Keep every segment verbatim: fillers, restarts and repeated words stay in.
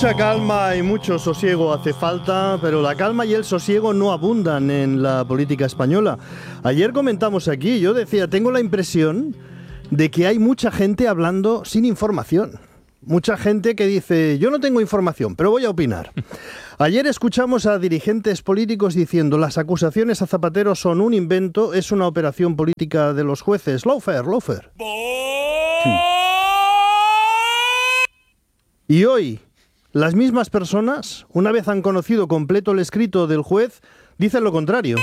Mucha calma y mucho sosiego hace falta, pero la calma y el sosiego no abundan en la política española. Ayer comentamos aquí, yo decía, tengo la impresión de que hay mucha gente hablando sin información. Mucha gente que dice, yo no tengo información, pero voy a opinar. Ayer escuchamos a dirigentes políticos diciendo, las acusaciones a Zapatero son un invento, es una operación política de los jueces. Lawfare, lawfare. Y hoy, las mismas personas, una vez han conocido completo el escrito del juez, dicen lo contrario.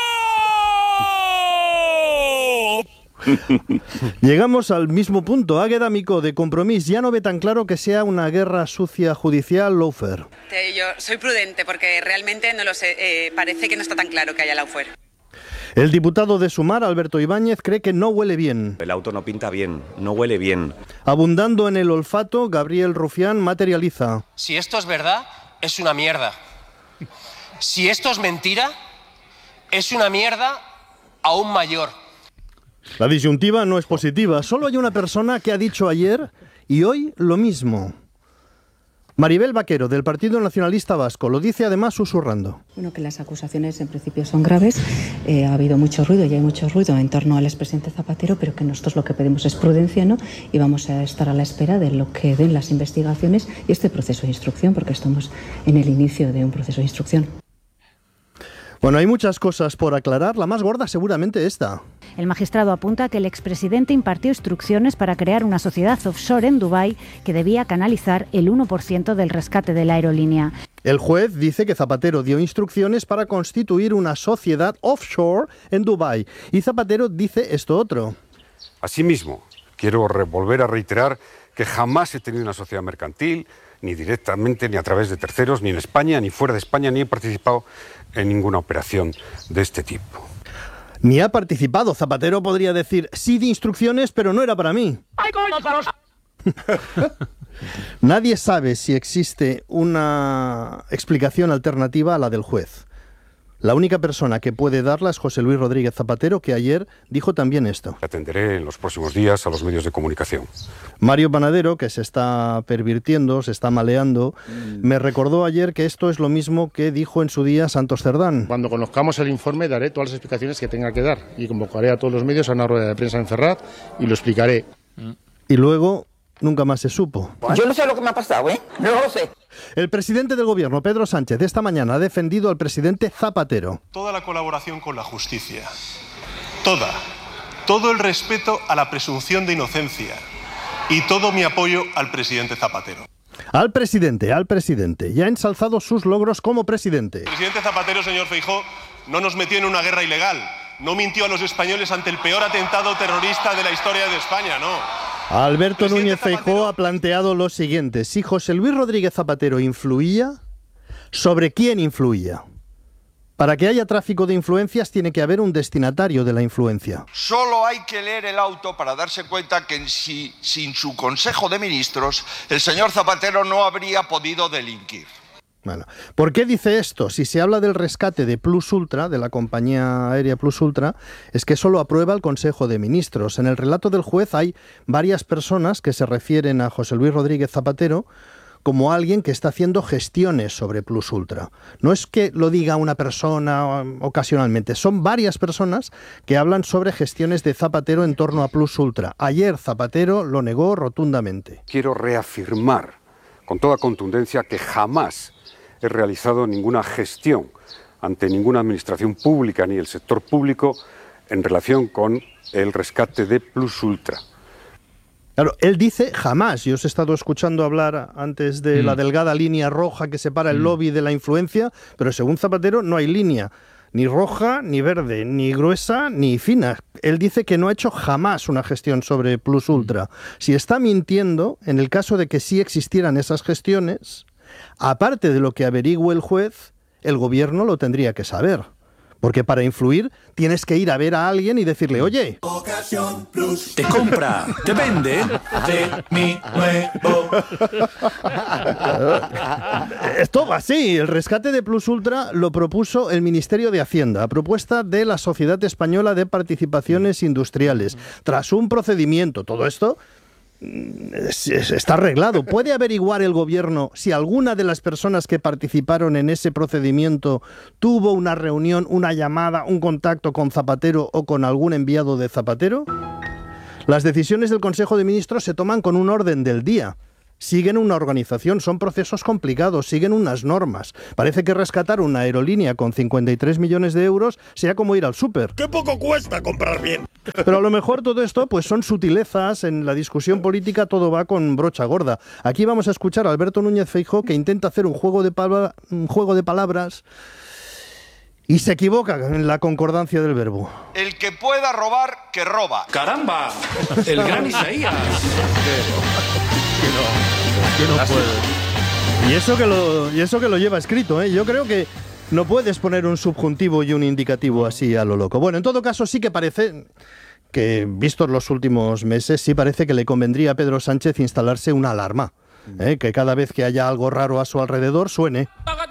Llegamos al mismo punto. Águeda Micó, de Compromís, ya no ve tan claro que sea una guerra sucia judicial. Lawfare. Yo soy prudente porque realmente no lo sé. Eh, parece que no está tan claro que haya lawfare. El diputado de Sumar, Alberto Ibáñez, cree que no huele bien. El auto no pinta bien, no huele bien. Abundando en el olfato, Gabriel Rufián materializa. Si esto es verdad, es una mierda. Si esto es mentira, es una mierda aún mayor. La disyuntiva no es positiva. Solo hay una persona que ha dicho ayer y hoy lo mismo. Maribel Vaquero, del Partido Nacionalista Vasco, lo dice además susurrando. Bueno, que las acusaciones en principio son graves, eh, ha habido mucho ruido y hay mucho ruido en torno al expresidente Zapatero, pero que nosotros lo que pedimos es prudencia, ¿no? Y vamos a estar a la espera de lo que den las investigaciones y este proceso de instrucción, porque estamos en el inicio de un proceso de instrucción. Bueno, hay muchas cosas por aclarar, la más gorda seguramente esta. El magistrado apunta que el expresidente impartió instrucciones para crear una sociedad offshore en Dubái que debía canalizar el uno por ciento del rescate de la aerolínea. El juez dice que Zapatero dio instrucciones para constituir una sociedad offshore en Dubái. Y Zapatero dice esto otro. Asimismo, quiero volver a reiterar que jamás he tenido una sociedad mercantil, ni directamente, ni a través de terceros, ni en España, ni fuera de España, ni he participado en ninguna operación de este tipo. Ni ha participado. Zapatero podría decir, sí di instrucciones, pero no era para mí. Nadie sabe si existe una explicación alternativa a la del juez. La única persona que puede darla es José Luis Rodríguez Zapatero, que ayer dijo también esto. Atenderé en los próximos días a los medios de comunicación. Mario Panadero, que se está pervirtiendo, se está maleando, mm. me recordó ayer que esto es lo mismo que dijo en su día Santos Cerdán. Cuando conozcamos el informe daré todas las explicaciones que tenga que dar y convocaré a todos los medios a una rueda de prensa en Ferraz y lo explicaré. Y luego nunca más se supo. Yo no sé lo que me ha pasado, ¿eh? No lo sé. El presidente del gobierno, Pedro Sánchez, esta mañana ha defendido al presidente Zapatero. Toda la colaboración con la justicia, toda, todo el respeto a la presunción de inocencia y todo mi apoyo al presidente Zapatero. Al presidente, al presidente. Ya ha ensalzado sus logros como presidente. El presidente Zapatero, señor Feijóo, no nos metió en una guerra ilegal. No mintió a los españoles ante el peor atentado terrorista de la historia de España, no. Alberto Núñez Feijóo ha planteado lo siguiente. Si José Luis Rodríguez Zapatero influía, ¿sobre quién influía? Para que haya tráfico de influencias tiene que haber un destinatario de la influencia. Solo hay que leer el auto para darse cuenta que si, sin su Consejo de Ministros el señor Zapatero no habría podido delinquir. Bueno, ¿por qué dice esto? Si se habla del rescate de Plus Ultra, de la compañía aérea Plus Ultra, es que eso lo aprueba el Consejo de Ministros. En el relato del juez hay varias personas que se refieren a José Luis Rodríguez Zapatero como alguien que está haciendo gestiones sobre Plus Ultra. No es que lo diga una persona ocasionalmente, son varias personas que hablan sobre gestiones de Zapatero en torno a Plus Ultra. Ayer Zapatero lo negó rotundamente. Quiero reafirmar con toda contundencia que jamás he realizado ninguna gestión ante ninguna administración pública ni el sector público en relación con el rescate de Plus Ultra. Claro, él dice jamás. Yo os he estado escuchando hablar antes de mm. la delgada línea roja que separa el mm. lobby de la influencia, pero según Zapatero no hay línea ni roja, ni verde, ni gruesa, ni fina. Él dice que no ha hecho jamás una gestión sobre Plus Ultra. Si está mintiendo, en el caso de que sí existieran esas gestiones, aparte de lo que averigüe el juez, el gobierno lo tendría que saber. Porque para influir tienes que ir a ver a alguien y decirle, oye, Ocasión Plus te compra, te vende de mi nuevo. Esto va así. El rescate de Plus Ultra lo propuso el Ministerio de Hacienda a propuesta de la Sociedad Española de Participaciones Industriales. Tras un procedimiento, todo esto está arreglado. ¿Puede averiguar el gobierno si alguna de las personas que participaron en ese procedimiento tuvo una reunión, una llamada, un contacto con Zapatero o con algún enviado de Zapatero? Las decisiones del Consejo de Ministros se toman con un orden del día. Siguen una organización, son procesos complicados, siguen unas normas. Parece que rescatar una aerolínea con cincuenta y tres millones de euros sea como ir al súper. ¡Qué poco cuesta comprar bien! Pero a lo mejor todo esto pues son sutilezas, en la discusión política todo va con brocha gorda. Aquí vamos a escuchar a Alberto Núñez Feijóo, que intenta hacer un juego de, palabra, un juego de palabras y se equivoca en la concordancia del verbo. El que pueda robar, que roba. ¡Caramba! El gran Isaías. Que no puede. Y eso que lo, y eso que lo lleva escrito, ¿eh? Yo creo que no puedes poner un subjuntivo y un indicativo así a lo loco. Bueno, en todo caso sí que parece que, vistos los últimos meses, sí parece que le convendría a Pedro Sánchez instalarse una alarma, ¿eh? Que cada vez que haya algo raro a su alrededor suene.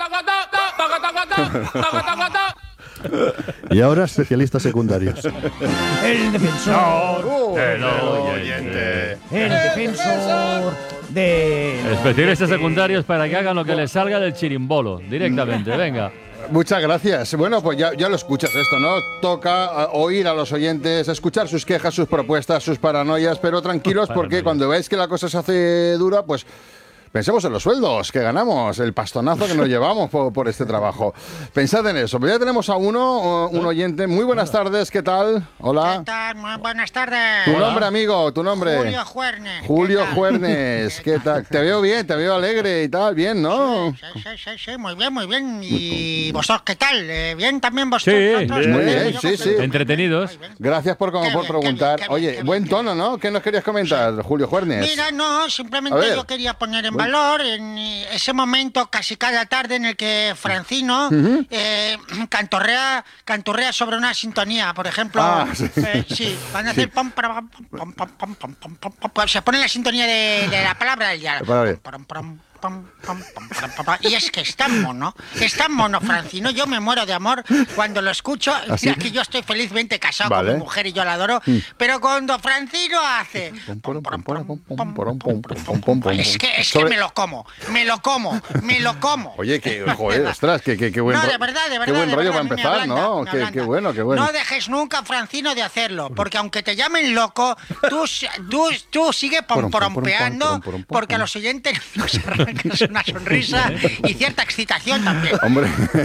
Y ahora especialistas secundarios. El defensor del oyente. El defensor de... Especialistas secundarios para que hagan lo que les salga del chirimbolo, directamente, venga. Muchas gracias. Bueno, pues ya, ya lo escuchas esto, ¿no? Toca uh, oír a los oyentes, escuchar sus quejas, sus propuestas, sus paranoias, pero tranquilos porque cuando veáis que la cosa se hace dura, pues... pensemos en los sueldos que ganamos, el pastonazo que nos llevamos por, por este trabajo. Pensad en eso. Pues ya tenemos a uno, un oyente. Muy buenas tardes, ¿qué tal? Hola. ¿Qué tal? Muy buenas tardes. ¿Tu nombre, amigo? ¿Tu nombre? Julio Juernes. Julio Juernes, ¿qué tal? Te veo bien, te veo alegre y tal, bien, ¿no? Sí, sí, sí, sí, muy bien, muy bien. ¿Y vosotros qué tal? ¿Eh, ¿Bien también vosotros? Sí, bien, muy bien, sí, sí. Entretenidos. Gracias por, por bien, preguntar. Qué bien, qué bien, Oye, qué buen tono, ¿no? ¿Qué nos querías comentar, sí. Julio Juernes? Mira, no, simplemente yo quería poner en valor en ese momento casi cada tarde en el que Francino uh-huh. eh, cantorrea, cantorrea sobre una sintonía, por ejemplo. Ah, sí. Eh, sí, van a hacer sí. pom, pom, pom, pom, pom, pom, pom, pom, pom, se pone la sintonía de, de la palabra del diálogo. Pom, pom, pom, pom, pom, pom, pom, pom, y es que es tan mono, es tan mono, Francino. Yo me muero de amor cuando lo escucho. ¿Así? Mira que yo estoy felizmente casado vale. con mi mujer y yo la adoro, mm. pero cuando Francino hace es que es que me lo como, me lo como, me lo como. Oye, que joder, ostras, que, que, que buen no, de verdad, de verdad, qué buen de rollo verdad, para empezar, ablanda, ¿no? Qué, qué bueno, qué bueno. No dejes nunca, Francino, de hacerlo, porque aunque te llamen loco, tú, tú, tú sigue pomporompeando, porque a los oyentes nos arrancas una sonrisa y cierta excitación también. Hombre,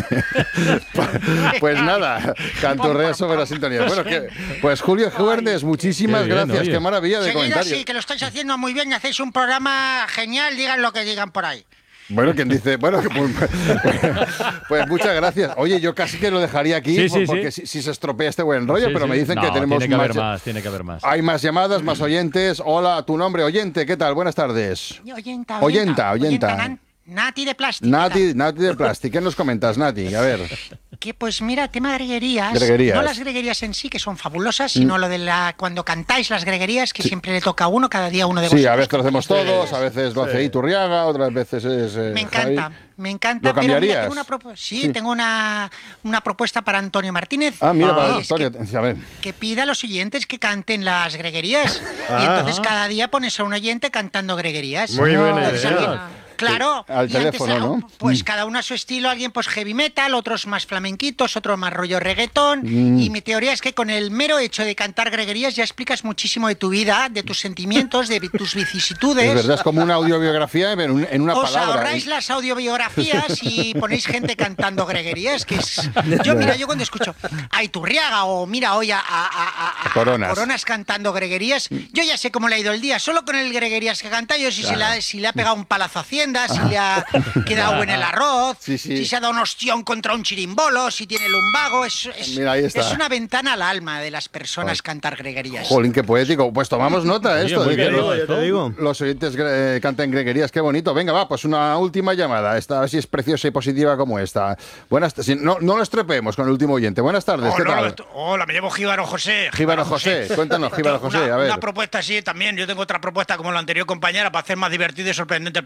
pues nada, cantorrea sobre la sintonía. Bueno, que, pues Julio Juernes, muchísimas bien, gracias, oye. Qué maravilla de Seguido, comentario. Sí, que lo estáis haciendo muy bien y hacéis un programa genial, digan lo que digan por ahí. Bueno, quien dice, bueno, pues, pues muchas gracias. Oye, yo casi que lo dejaría aquí sí, sí, porque sí. Si, si se estropea este buen rollo, sí, pero sí. me dicen no, que tenemos tiene que más, haber más, tiene que haber más. Hay más llamadas, más oyentes. Hola, tu nombre, oyente, ¿qué tal? Buenas tardes. Oyenta, oyenta. Oyenta, oyenta. oyenta Nati de Plástico. Nati, Nati de Plástico. ¿Qué nos comentas, Nati? A ver. Que pues mira, tema de greguerías. greguerías. No las greguerías en sí, que son fabulosas, sino mm. lo de la cuando cantáis las greguerías, que sí. siempre le toca a uno, cada día uno de vosotros. Sí, a veces lo hacemos todos, a veces lo hace Iturriaga, otras veces es eh, Me encanta. Javi. Me encanta, ¿Lo cambiarías? Pero mira, tengo una sí, sí, tengo una, una propuesta para Antonio Martínez. Ah, mira, ah, para Antonio, que, a ver. Que pida a los oyentes que canten las greguerías. Ah, y entonces ah. cada día pones a un oyente cantando greguerías. Muy buena idea. Claro, al teléfono, antes, ¿no? Pues mm. cada uno a su estilo, alguien pues heavy metal, otros más flamenquitos, otros más rollo reggaetón. Mm. Y mi teoría es que con el mero hecho de cantar greguerías ya explicas muchísimo de tu vida, de tus sentimientos, de tus vicisitudes. Es verdad, es como una audiobiografía en, en una Os palabra. Os ahorráis las audiobiografías y ponéis gente cantando greguerías, que es... Yo, mira, yo cuando escucho a Iturriaga o mira hoy a, a, a, a, Coronas. a Coronas cantando greguerías, yo ya sé cómo le ha ido el día, solo con el greguerías que canta yo, si, claro. si, le ha, si le ha pegado un palazo a Hacienda, si le ha quedado en el arroz, sí, sí. si se ha dado un ostión contra un chirimbolo, si tiene lumbago, es, es, Mira, ahí está. Es una ventana al alma de las personas Ay. cantar greguerías. Jolín, qué poético. Pues tomamos nota de esto, Oye, de que bien, los, ya te digo. los oyentes eh, canten greguerías, qué bonito. Venga, va, pues una última llamada, esta a ver si es preciosa y positiva como esta. Buenas, si, no, no lo estropeemos con el último oyente. Buenas tardes, oh, ¿qué no, tal? No, hola, me llamo Jíbaro José. Jíbaro José, José. Cuéntanos, Jíbaro José, una, a ver. Una propuesta así también, yo tengo otra propuesta como la anterior compañera para hacer más divertido y sorprendente el programa, porque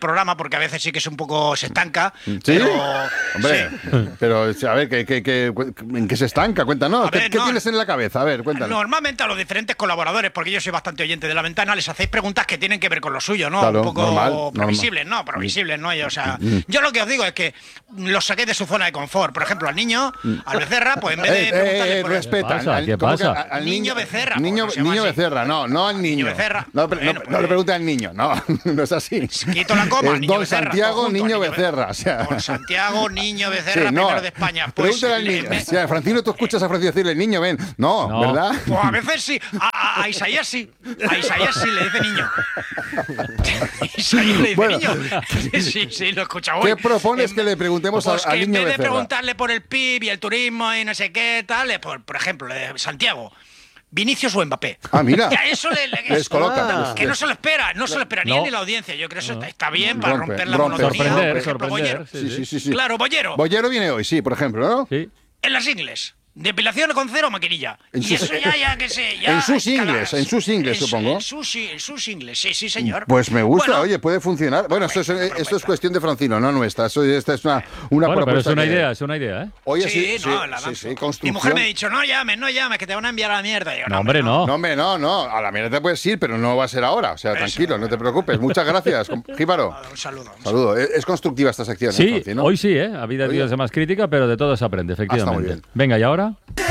porque a veces sí que es un poco, se estanca. ¿Sí? Pero, Hombre, sí. pero a ver, ¿qué, qué, qué, ¿en qué se estanca? Cuéntanos. A ver, ¿Qué, ¿qué no. tienes en la cabeza? A ver, cuéntanos. Normalmente a los diferentes colaboradores, porque yo soy bastante oyente de La Ventana, les hacéis preguntas que tienen que ver con lo suyo, ¿no? Claro, un poco normal, previsibles, normal. ¿no? Previsibles, ¿no? Y, o sea, Mm. yo lo que os digo es que los saqué de su zona de confort. Por ejemplo, al niño, al Becerra, pues en vez de Eh, preguntarle eh, por respeta. ¿Qué pasa? al- ¿Qué ¿cómo que pasa? al Niño Becerra, Niño, pues, se llama niño así. Becerra, no, no al niño. Becerra. No, pero- Bueno, no, pues- no le pregunte al niño, no, no es así. Quito la coma, Es niño Don Becerra, Santiago, todo junto, niño niño Becerra. O sea, Don Santiago, niño Becerra, sí, no, primero de España. Pues, pregúntale al le- niño. me- O sea, Francino, tú escuchas a Francino decirle niño, ven. No, No. ¿verdad? Pues a veces sí. A, a- a Isaías sí. A Isaías sí le dice niño. Isaías le dice Bueno. niño. Sí, sí, lo he escuchado ¿Qué hoy. propones En- que le preguntemos pues al que en niño vez de Becerra? preguntarle por el P I B y el turismo y no sé qué tal, le- por, por ejemplo, le- Santiago, Vinicius o Mbappé. Ah, mira. Y a eso le, le- Les coloca. que no se lo espera, no se lo espera ni No. él ni la audiencia. Yo creo que eso está, está bien para Rompe, romper la rompe. monotonía. Sorprender, Por ejemplo, sorprender. Bollero. Sí, sí, sí, sí. Claro, Bollero. Bollero viene hoy, sí, por ejemplo, ¿no? Sí. En las ingles. Depilación con cero maquinilla. En y sus- eso ya, ya, que sé, ya... en sus cada- ingles, en sus ingles, en su- supongo. En sus, en sus ingles, sí, sí, señor. Pues me gusta, Bueno, oye, puede funcionar. Bueno, esto es, esto es cuestión de Francino, no nuestra. Eso, esta es una, una Bueno, pero es propuesta una que- idea, es una idea, ¿eh? Oye, sí, sí, sí, no, la sí, lanzo. sí, construcción. Mi mujer me ha dicho, no llames, no llames, que te van a enviar a la mierda. Y yo, No, hombre, no. No, hombre, no, no. A la mierda te puedes ir, pero no va a ser ahora. O sea, tranquilo, no te preocupes. Muchas gracias, com- Jíbaro. Un saludo. Saludo. Es, es constructiva esta sección, ¿eh, Sí, Francino? hoy sí, ¿eh? Ha habido Oye. días de más crítica, pero de todo se aprende, efectivamente. bien. Venga, ¿y ahora?